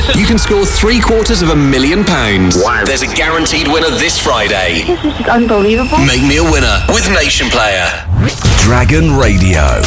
you can score £750,000. Wow. There's a guaranteed winner this Friday. This is unbelievable. Make me a winner with Nation Player. Dragon Radio.